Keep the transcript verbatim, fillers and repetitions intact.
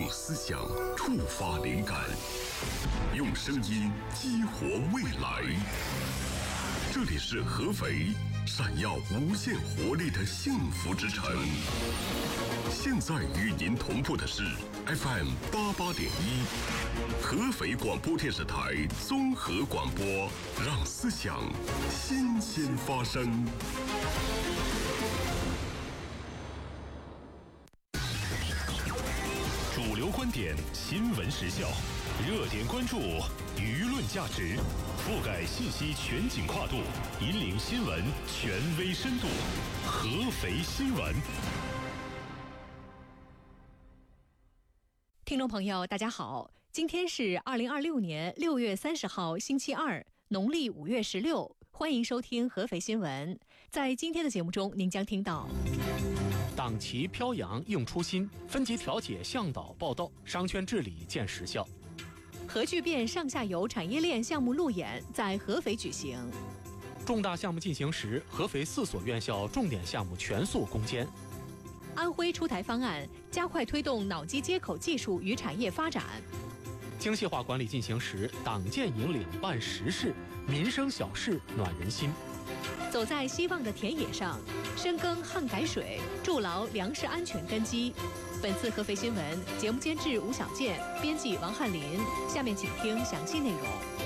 思想触发灵感，用声音激活未来。这里是合肥，闪耀无限活力的幸福之城。现在与您同步的是 F M 八八点一，合肥广播电视台综合广播，让思想新鲜发生。主流观点，新闻时效，热点关注，舆论价值，覆盖信息全景跨度，引领新闻权威深度。合肥新闻。 听众朋友大家好，今天是二零二六年六月三十号星期二，农历五月十六，欢迎收听合肥新闻。在今天的节目中，您将听到党旗飘扬应初心，分级调解向导报道，商圈治理见实效。 核聚变上下游产业链项目路演在合肥举行。 重大项目进行时，合肥四所院校重点项目全速攻坚。 安徽出台方案，加快推动脑机接口技术与产业发展。 精细化管理进行时，党建引领办实事，民生小事暖人心。 走在希望的田野上，深耕旱改水，筑牢粮食安全根基。本次合肥新闻节目监制吴小健，编辑王翰林。下面请听详细内容。